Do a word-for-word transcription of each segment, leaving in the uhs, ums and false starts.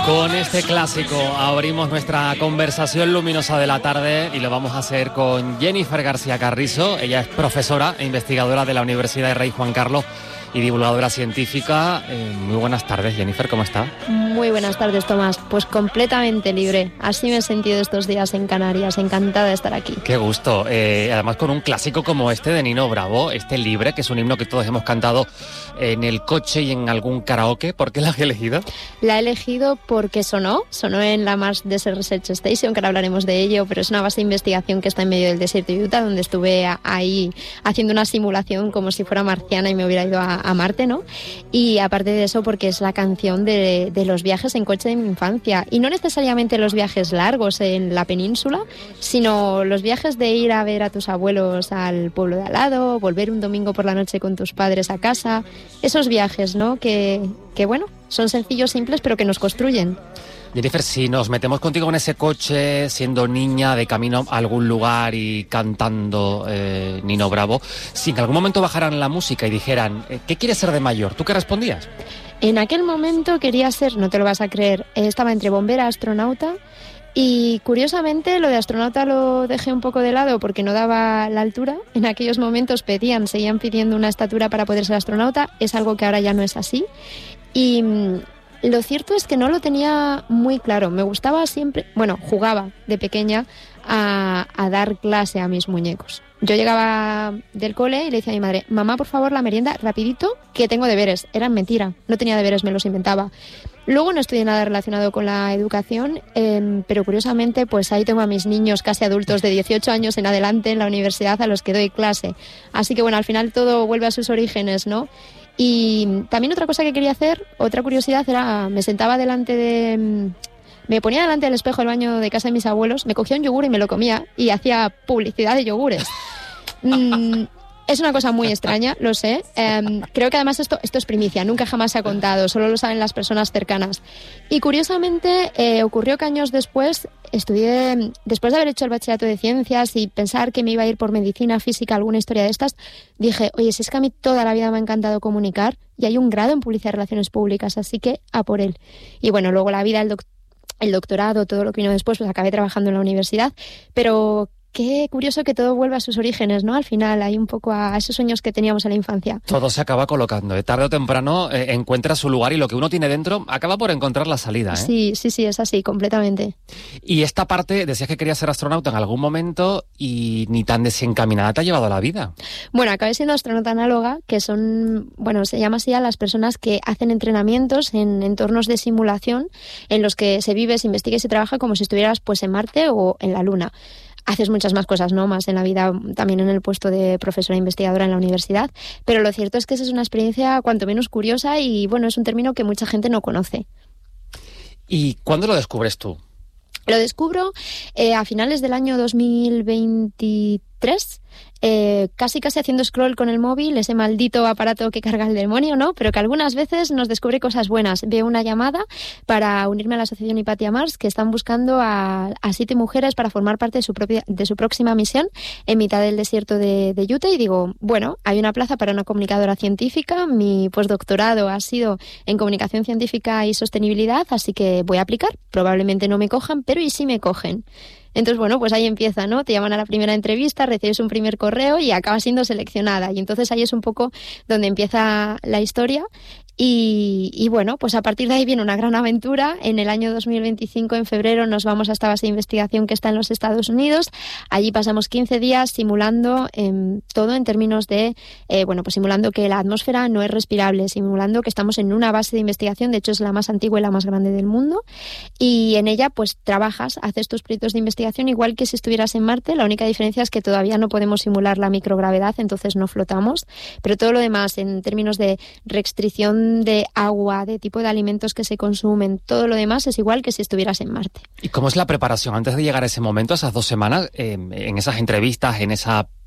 Con este clásico abrimos nuestra conversación luminosa de la tarde y lo vamos a hacer con Jennifer García Carrizo. Ella es profesora e investigadora de la Universidad de Rey Juan Carlos y divulgadora científica. Eh, muy buenas tardes, Jennifer, ¿cómo está? Muy buenas tardes, Tomás. Pues completamente libre. Así me he sentido estos días en Canarias. Encantada de estar aquí. Qué gusto. Eh, además con un clásico como este de Nino Bravo, este Libre, que es un himno que todos hemos cantado en el coche y en algún karaoke. ¿Por qué la has elegido? La he elegido porque sonó, sonó en la Mars Desert Research Station, que ahora hablaremos de ello, pero es una base de investigación que está en medio del desierto de Utah, donde estuve ahí haciendo una simulación como si fuera marciana y me hubiera ido a, a Marte, ¿no? Y aparte de eso, porque es la canción de, de los viajes en coche de mi infancia. Y no necesariamente los viajes largos en la península, sino los viajes de ir a ver a tus abuelos al pueblo de al lado, volver un domingo por la noche con tus padres a casa. Esos viajes, ¿no? Que, que bueno, son sencillos, simples, pero que nos construyen. Jennifer, si nos metemos contigo en ese coche, siendo niña, de camino a algún lugar y cantando eh, Nino Bravo, si en algún momento bajaran la música y dijeran, ¿qué quieres ser de mayor? ¿Tú qué respondías? En aquel momento quería ser, no te lo vas a creer, estaba entre bombera, astronauta. Y curiosamente lo de astronauta lo dejé un poco de lado porque no daba la altura. En aquellos momentos pedían, seguían pidiendo una estatura para poder ser astronauta. Es algo que ahora ya no es así. Y mmm, lo cierto es que no lo tenía muy claro. Me gustaba siempre, bueno, jugaba de pequeña a, a dar clase a mis muñecos. Yo llegaba del cole y le decía a mi madre, mamá, por favor, la merienda, rapidito, que tengo deberes. Eran mentira, no tenía deberes, me los inventaba. Luego no estudié nada relacionado con la educación, eh, pero curiosamente pues ahí tengo a mis niños casi adultos de dieciocho años en adelante en la universidad a los que doy clase. Así que bueno, al final todo vuelve a sus orígenes, ¿no? Y también otra cosa que quería hacer, otra curiosidad era, me sentaba delante de... Me ponía delante del espejo del baño de casa de mis abuelos, me cogía un yogur y me lo comía y hacía publicidad de yogures. Mm, es una cosa muy extraña, lo sé. Eh, creo que además esto, esto es primicia, nunca jamás se ha contado, solo lo saben las personas cercanas. Y curiosamente eh, ocurrió que años después estudié, después de haber hecho el bachillerato de ciencias y pensar que me iba a ir por medicina, física, alguna historia de estas, dije, oye, si es que a mí toda la vida me ha encantado comunicar y hay un grado en publicidad y relaciones públicas, así que a por él. Y bueno, luego la vida, el doctor, el doctorado, todo lo que vino después, pues acabé trabajando en la universidad, pero qué curioso que todo vuelva a sus orígenes, ¿no? Al final hay un poco a esos sueños que teníamos en la infancia. Todo se acaba colocando, ¿eh? Tarde o temprano eh, encuentra su lugar y lo que uno tiene dentro acaba por encontrar la salida, ¿eh? Sí, sí, sí, es así, completamente. Y esta parte, decías que querías ser astronauta en algún momento y ni tan desencaminada te ha llevado a la vida. Bueno, acabé siendo astronauta análoga, que son, bueno, se llama así a las personas que hacen entrenamientos en entornos de simulación en los que se vive, se investiga y se trabaja como si estuvieras pues en Marte o en la Luna. Haces muchas más cosas, ¿no? Más en la vida, también en el puesto de profesora investigadora en la universidad, pero lo cierto es que esa es una experiencia cuanto menos curiosa y, bueno, es un término que mucha gente no conoce. ¿Y cuándo lo descubres tú? Lo descubro eh, a finales del año dos mil veintitrés, eh, casi casi haciendo scroll con el móvil, ese maldito aparato que carga el demonio, ¿no? Pero que algunas veces nos descubre cosas buenas. Veo una llamada para unirme a la asociación Hipatia Mars, que están buscando a, a siete mujeres para formar parte de su propia, de su próxima misión en mitad del desierto de, de Utah, y digo, bueno, hay una plaza para una comunicadora científica, mi postdoctorado ha sido en comunicación científica y sostenibilidad, así que voy a aplicar. Probablemente no me cojan, pero ¿y si me cogen? Entonces, bueno, pues ahí empieza, ¿no? Te llaman a la primera entrevista, recibes un primer correo y acabas siendo seleccionada. Y entonces ahí es un poco donde empieza la historia. Y, y bueno, pues a partir de ahí viene una gran aventura. En el año dos mil veinticinco, en febrero, nos vamos a esta base de investigación que está en los Estados Unidos. Allí pasamos quince días simulando eh, todo en términos de, eh, bueno, pues simulando que la atmósfera no es respirable, simulando que estamos en una base de investigación, de hecho es la más antigua y la más grande del mundo. Y en ella, pues trabajas, haces tus proyectos de investigación igual que si estuvieras en Marte. La única diferencia es que todavía no podemos simular la microgravedad, entonces no flotamos. Pero todo lo demás, en términos de restricción de agua, de tipo de alimentos que se consumen, todo lo demás es igual que si estuvieras en Marte. ¿Y cómo es la preparación antes de llegar a ese momento, esas dos semanas, eh, en esas entrevistas, en esa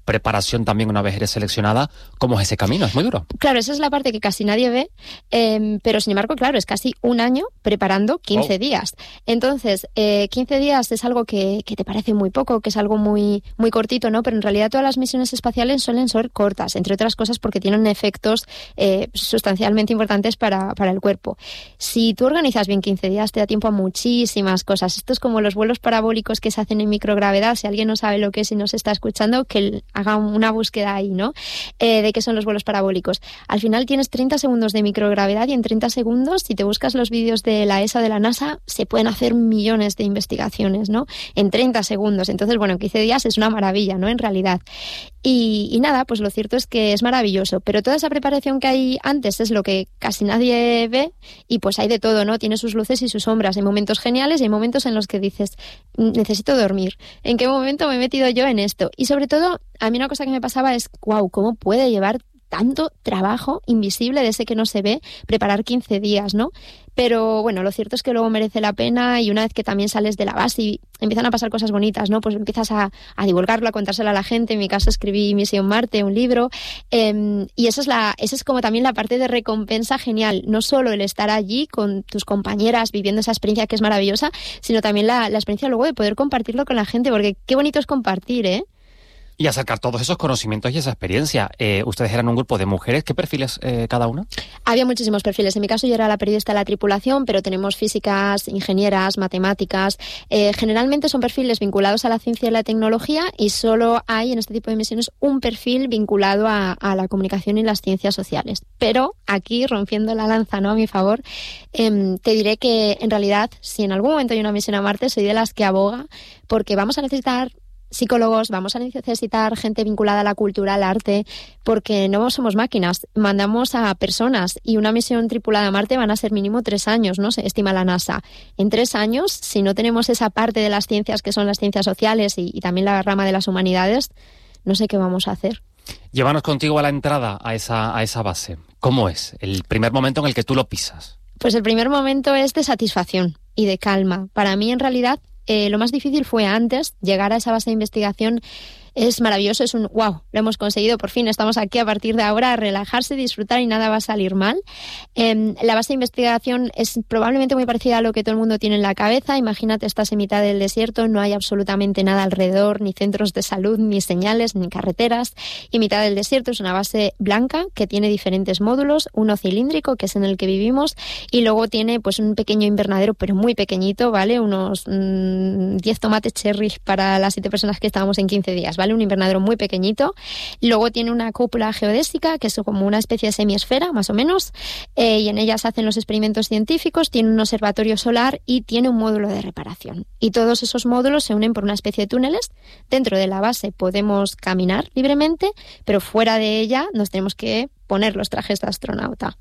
preparación también una vez eres seleccionada. ¿Cómo es ese camino? Es muy duro. Claro, esa es la parte que casi nadie ve, eh, pero sin embargo, claro, es casi un año preparando quince oh. días. Entonces, eh, quince días es algo que, que te parece muy poco, que es algo muy, muy cortito, ¿no? Pero en realidad todas las misiones espaciales suelen ser cortas, entre otras cosas porque tienen efectos eh, sustancialmente importantes para, para el cuerpo. Si tú organizas bien quince días, te da tiempo a muchísimas cosas. Esto es como los vuelos parabólicos que se hacen en microgravedad. Si alguien no sabe lo que es y nos está escuchando, que el, haga una búsqueda ahí, ¿no? Eh, de qué son los vuelos parabólicos. Al final tienes treinta segundos de microgravedad y en treinta segundos, si te buscas los vídeos de la E S A o de la NASA, se pueden hacer millones de investigaciones, ¿no? En treinta segundos. Entonces, bueno, en quince días es una maravilla, ¿no? En realidad. Y, y nada, pues lo cierto es que es maravilloso. Pero toda esa preparación que hay antes es lo que casi nadie ve y pues hay de todo, ¿no? Tiene sus luces y sus sombras. Hay momentos geniales y hay momentos en los que dices, necesito dormir. ¿En qué momento me he metido yo en esto? Y sobre todo, a mí una cosa que me pasaba es, wow, ¿cómo puede llevar tanto trabajo invisible de ese que no se ve, preparar quince días, ¿no? Pero bueno, lo cierto es que luego merece la pena y una vez que también sales de la base y empiezan a pasar cosas bonitas, ¿no? Pues empiezas a, a divulgarlo, a contárselo a la gente. En mi caso escribí Misión Marte, un libro, eh, y esa es la, esa es como también la parte de recompensa genial. No solo el estar allí con tus compañeras viviendo esa experiencia que es maravillosa, sino también la, la experiencia luego de poder compartirlo con la gente, porque qué bonito es compartir, ¿eh? Y acercar todos esos conocimientos y esa experiencia. Eh, ustedes eran un grupo de mujeres. ¿Qué perfiles eh, cada una? Había muchísimos perfiles. En mi caso yo era la periodista de la tripulación, pero tenemos físicas, ingenieras, matemáticas. Eh, generalmente son perfiles vinculados a la ciencia y la tecnología y solo hay en este tipo de misiones un perfil vinculado a, a la comunicación y las ciencias sociales. Pero aquí, rompiendo la lanza, ¿no?, a mi favor, eh, te diré que en realidad, si en algún momento hay una misión a Marte, soy de las que aboga porque vamos a necesitar psicólogos, vamos a necesitar gente vinculada a la cultura, al arte, porque no somos máquinas, mandamos a personas y una misión tripulada a Marte van a ser mínimo tres años, ¿no? Se estima la NASA. En tres años, si no tenemos esa parte de las ciencias que son las ciencias sociales y, y también la rama de las humanidades, no sé qué vamos a hacer. Llévanos contigo a la entrada a esa, a esa base. ¿Cómo es el primer momento en el que tú lo pisas? Pues el primer momento es de satisfacción y de calma. Para mí, en realidad, Eh, lo más difícil fue antes, llegar a esa base de investigación. Es maravilloso, es un wow, lo hemos conseguido, por fin estamos aquí a partir de ahora a relajarse, disfrutar y nada va a salir mal. Eh, la base de investigación es probablemente muy parecida a lo que todo el mundo tiene en la cabeza. Imagínate, estás en mitad del desierto, no hay absolutamente nada alrededor, ni centros de salud, ni señales, ni carreteras. Y mitad del desierto es una base blanca que tiene diferentes módulos, uno cilíndrico, que es en el que vivimos, y luego tiene pues un pequeño invernadero, pero muy pequeñito, ¿vale? Unos mmm, diez tomates cherry para las siete personas que estábamos en quince días. ¿Vale? Un invernadero muy pequeñito. Luego tiene una cúpula geodésica, que es como una especie de semiesfera, más o menos, eh, y en ella se hacen los experimentos científicos, tiene un observatorio solar y tiene un módulo de reparación. Y todos esos módulos se unen por una especie de túneles. Dentro de la base podemos caminar libremente, pero fuera de ella nos tenemos que poner los trajes de astronauta.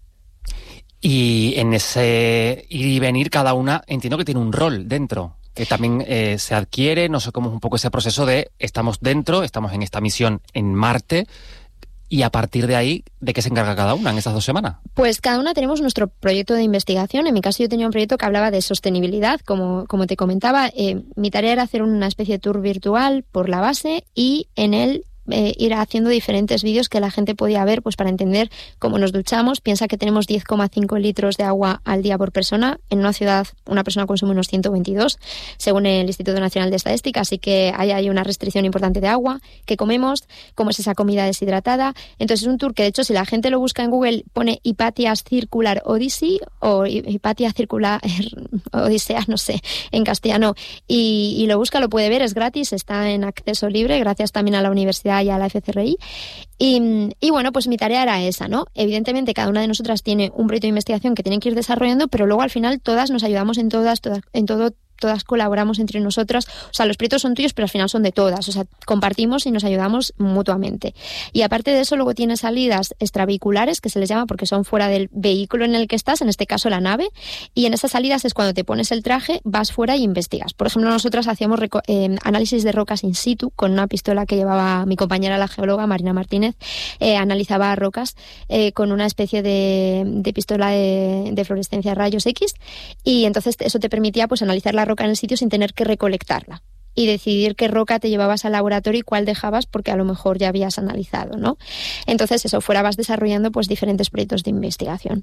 Y en ese ir y venir, cada una entiendo que tiene un rol dentro, que también eh, se adquiere. No sé cómo es un poco ese proceso de estamos dentro, estamos en esta misión en Marte, y a partir de ahí, ¿de qué se encarga cada una en esas dos semanas? Pues cada una tenemos nuestro proyecto de investigación. En mi caso yo tenía un proyecto que hablaba de sostenibilidad, como, como te comentaba. Eh, mi tarea era hacer una especie de tour virtual por la base y en él Eh, ir haciendo diferentes vídeos que la gente podía ver pues para entender cómo nos duchamos. Piensa que tenemos diez coma cinco litros de agua al día por persona. En una ciudad una persona consume unos ciento veintidós, según el Instituto Nacional de Estadística, así que ahí hay una restricción importante de agua. ¿Qué comemos? ¿Cómo es esa comida deshidratada? Entonces es un tour que, de hecho, si la gente lo busca en Google, pone Hypatia's Circular Odyssey o Hypatia Circular Odisea, no sé, en castellano, y, y lo busca, lo puede ver, es gratis, está en acceso libre, gracias también a la Universidad y a la F C R I. Y, y bueno, pues mi tarea era esa, ¿no? Evidentemente cada una de nosotras tiene un proyecto de investigación que tienen que ir desarrollando, pero luego al final todas nos ayudamos en todas, todas en todo todas colaboramos entre nosotras. O sea, los proyectos son tuyos, pero al final son de todas. O sea, compartimos y nos ayudamos mutuamente. Y aparte de eso, luego tienes salidas extravehiculares, que se les llama porque son fuera del vehículo en el que estás, en este caso la nave. Y en esas salidas es cuando te pones el traje, vas fuera y investigas. Por ejemplo, nosotras hacíamos reco- eh, análisis de rocas in situ con una pistola que llevaba mi compañera, la geóloga Marina Martínez. Eh, analizaba rocas eh, con una especie de, de pistola de, de fluorescencia rayos X. Y entonces eso te permitía pues analizar la roca en el sitio sin tener que recolectarla. y decidir qué roca te llevabas al laboratorio y cuál dejabas porque a lo mejor ya habías analizado, ¿no? Entonces eso, fuera vas desarrollando pues diferentes proyectos de investigación.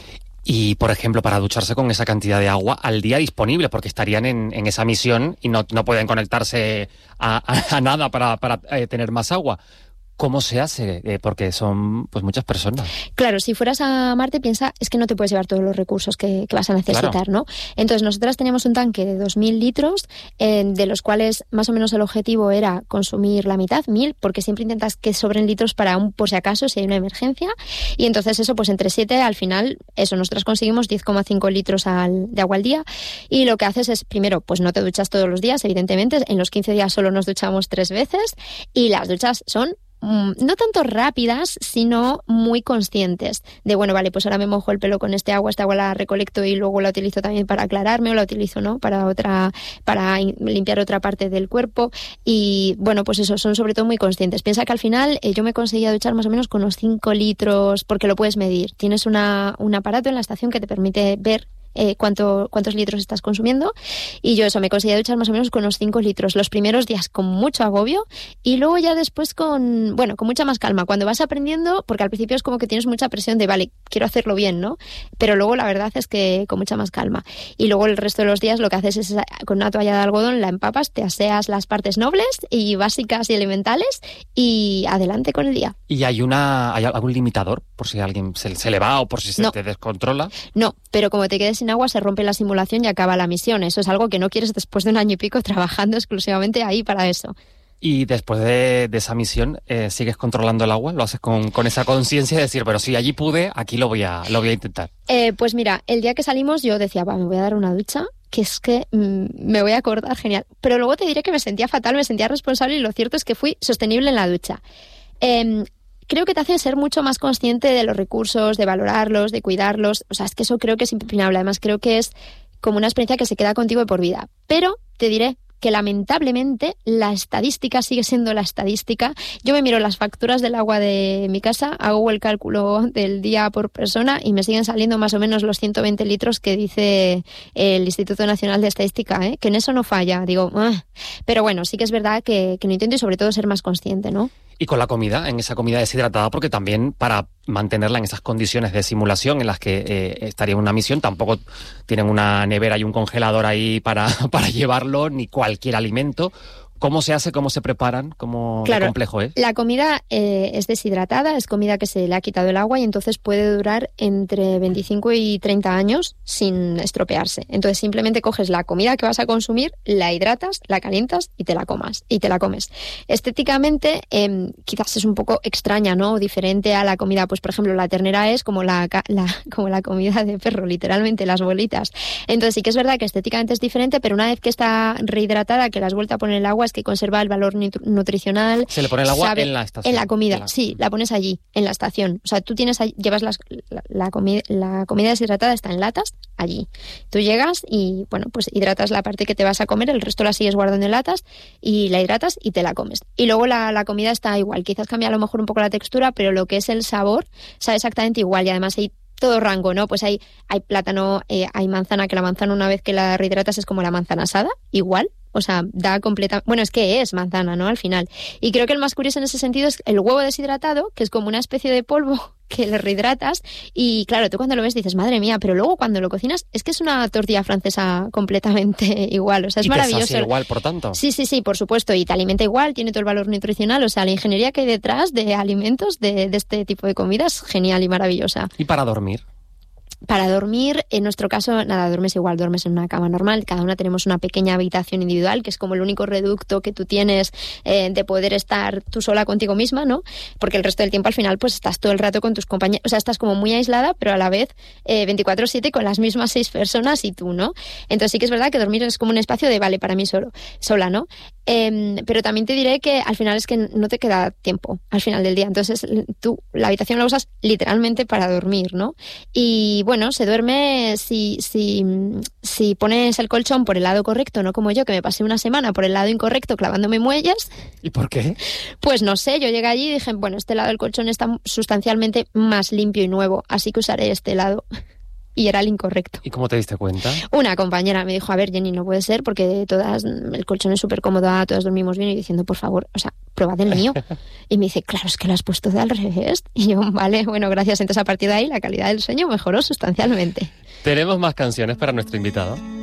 Y, por ejemplo, para ducharse con esa cantidad de agua al día disponible, porque estarían en, en esa misión y no, no pueden conectarse a, a, a nada para, para eh, tener más agua. ¿Cómo se hace? Eh, porque son pues muchas personas. Claro, si fueras a Marte, piensa, es que no te puedes llevar todos los recursos que, que vas a necesitar, claro, ¿no? Entonces, nosotras teníamos un tanque de dos mil litros, eh, de los cuales más o menos el objetivo era consumir la mitad, mil, porque siempre intentas que sobren litros para un por si acaso, si hay una emergencia. Y entonces eso, pues entre siete, al final, eso, nosotras conseguimos diez coma cinco litros al, de agua al día. Y lo que haces es, primero, pues no te duchas todos los días, evidentemente. En los quince días solo nos duchamos tres veces. Y las duchas son no tanto rápidas, sino muy conscientes de, bueno, vale, pues ahora me mojo el pelo con este agua, esta agua la recolecto y luego la utilizo también para aclararme, o la utilizo, ¿no?, para otra, para limpiar otra parte del cuerpo. Y bueno, pues eso, son sobre todo muy conscientes. Piensa que al final eh, yo me conseguía duchar más o menos con unos cinco litros, porque lo puedes medir. Tienes una, un aparato en la estación que te permite ver Eh, cuánto, cuántos litros estás consumiendo, y yo eso, me conseguía duchar más o menos con unos cinco litros los primeros días con mucho agobio, y luego ya después con, bueno, con mucha más calma, cuando vas aprendiendo, porque al principio es como que tienes mucha presión de, vale, quiero hacerlo bien, ¿no? Pero luego la verdad es que con mucha más calma. Y luego el resto de los días lo que haces es, con una toalla de algodón la empapas, te aseas las partes nobles y básicas y elementales, y adelante con el día. ¿Y hay una hay algún limitador por si alguien se, se le va o por si se no. te descontrola? No, pero como te quedes sin agua se rompe la simulación y acaba la misión. Eso es algo que no quieres después de un año y pico trabajando exclusivamente ahí para eso. Y después de, de esa misión, eh, ¿sigues controlando el agua? ¿Lo haces con, con esa conciencia de decir, pero si allí pude, aquí lo voy a, lo voy a intentar? Eh, pues mira, el día que salimos yo decía, va, me voy a dar una ducha, que es que mmm, me voy a acordar, genial. Pero luego te diré que me sentía fatal, me sentía responsable, y lo cierto es que fui sostenible en la ducha. Eh, Creo que te hace ser mucho más consciente de los recursos, de valorarlos, de cuidarlos. O sea, es que eso creo que es impepinable. Además, creo que es como una experiencia que se queda contigo de por vida. Pero te diré que lamentablemente la estadística sigue siendo la estadística. Yo me miro las facturas del agua de mi casa, hago el cálculo del día por persona y me siguen saliendo más o menos los ciento veinte litros que dice el Instituto Nacional de Estadística, ¿eh? Que en eso no falla. Digo, ¡ah! Pero bueno, sí que es verdad que, que lo intento, y sobre todo ser más consciente, ¿no? Y con la comida, en esa comida deshidratada, porque también para mantenerla en esas condiciones de simulación en las que eh, estaría en una misión, tampoco tienen una nevera y un congelador ahí para, para llevarlo, ni cualquier alimento. ¿Cómo se hace? ¿Cómo se preparan? ¿Cómo claro, complejo es? La comida eh, es deshidratada, es comida que se le ha quitado el agua y entonces puede durar entre veinticinco y treinta años sin estropearse. Entonces simplemente coges la comida que vas a consumir, la hidratas, la calientas y te la comas y te la comes. Estéticamente eh, quizás es un poco extraña, ¿no? O diferente a la comida, pues por ejemplo la ternera es como la, la, como la comida de perro, literalmente, las bolitas. Entonces sí que es verdad que estéticamente es diferente, pero una vez que está rehidratada, que la has vuelto a poner el agua, que conserva el valor nutricional. ¿Se le pone el agua sabe, en la estación? En la comida, la... sí, la pones allí, en la estación. O sea, tú tienes llevas las, la, la, comida, la comida deshidratada, está en latas, allí. Tú llegas y, bueno, pues hidratas la parte que te vas a comer, el resto la sigues guardando en latas y la hidratas y te la comes. Y luego la, la comida está igual, quizás cambia a lo mejor un poco la textura, pero lo que es el sabor sabe exactamente igual, y además hay todo rango, ¿no? Pues hay, hay plátano, eh, hay manzana, que la manzana una vez que la rehidratas es como la manzana asada, igual. O sea, da completa... Bueno, es que es manzana, ¿no? Al final. Y creo que el más curioso en ese sentido es el huevo deshidratado, que es como una especie de polvo que le rehidratas. Y claro, tú cuando lo ves dices, madre mía, pero luego cuando lo cocinas es que es una tortilla francesa completamente igual. O sea, es y maravilloso. Y te sacia igual, por tanto. Sí, sí, sí, por supuesto. Y te alimenta igual, tiene todo el valor nutricional. O sea, la ingeniería que hay detrás de alimentos, de, de este tipo de comidas, genial y maravillosa. ¿Y para dormir? Para dormir, en nuestro caso, nada, duermes igual, duermes en una cama normal. Cada una tenemos una pequeña habitación individual, que es como el único reducto que tú tienes eh, de poder estar tú sola contigo misma, ¿no? Porque el resto del tiempo, al final, pues estás todo el rato con tus compañeros. O sea, estás como muy aislada, pero a la vez eh, veinticuatro siete con las mismas seis personas y tú, ¿no? Entonces sí que es verdad que dormir es como un espacio de, vale, para mí solo, sola, ¿no? Eh, pero también te diré que al final es que no te queda tiempo al final del día. Entonces tú la habitación la usas literalmente para dormir, ¿no? Y bueno, se duerme si, si, si pones el colchón por el lado correcto, no como yo, que me pasé una semana por el lado incorrecto clavándome muelles. ¿Y por qué? Pues no sé, yo llegué allí y dije, bueno, este lado del colchón está sustancialmente más limpio y nuevo, así que usaré este lado. y era el incorrecto. ¿Y cómo te diste cuenta? Una compañera me dijo, a ver, Jenny, no puede ser porque todas, el colchón es súper cómodo, todas dormimos bien, y diciendo, por favor, o sea, probad el mío. Y me dice, claro, es que lo has puesto de al revés. Y yo, vale, bueno, gracias. Entonces, a partir de ahí, la calidad del sueño mejoró sustancialmente. ¿Tenemos más canciones para nuestro invitado?